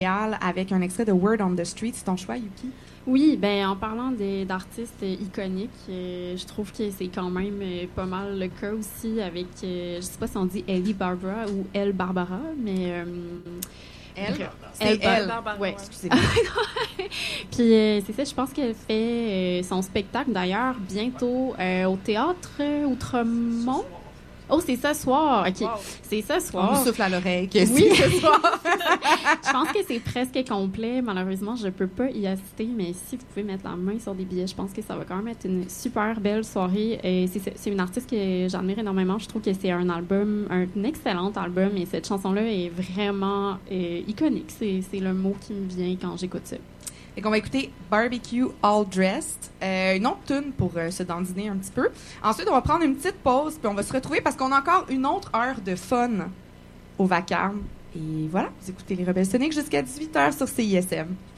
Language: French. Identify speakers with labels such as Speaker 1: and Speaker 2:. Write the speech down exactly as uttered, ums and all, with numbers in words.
Speaker 1: avec un extrait de Word on the Street. C'est ton choix, Yuki?
Speaker 2: Oui, ben en parlant des, d'artistes iconiques, euh, je trouve que c'est quand même euh, pas mal le cas aussi avec, euh, je sais pas si on dit Ellie Barbara ou Elle Barbara, mais... Euh,
Speaker 1: Elle?
Speaker 2: C'est Elle,
Speaker 1: Elle.
Speaker 2: Barbara. Ouais.
Speaker 1: Excusez-moi.
Speaker 2: Puis euh, c'est ça, je pense qu'elle fait euh, son spectacle d'ailleurs bientôt euh, au Théâtre euh, Outremont. Oh, c'est ce soir. OK. Wow. C'est ce soir.
Speaker 1: On nous souffle à l'oreille que
Speaker 2: oui.
Speaker 1: c'est ce soir.
Speaker 2: Je pense que c'est presque complet. Malheureusement, je peux pas y assister, mais si vous pouvez mettre la main sur des billets, je pense que ça va quand même être une super belle soirée. Et c'est, c'est une artiste que j'admire énormément. Je trouve que c'est un album, un excellent album, et cette chanson-là est vraiment euh, iconique. C'est, c'est le mot qui me vient quand j'écoute ça.
Speaker 1: Et qu'on va écouter Barbecue All Dressed, euh, une autre tune pour euh, se dandiner un petit peu. Ensuite, on va prendre une petite pause, puis on va se retrouver parce qu'on a encore une autre heure de fun au vacarme. Et voilà, vous écoutez les Rebelles Soniques jusqu'à dix-huit heures sur C I S M.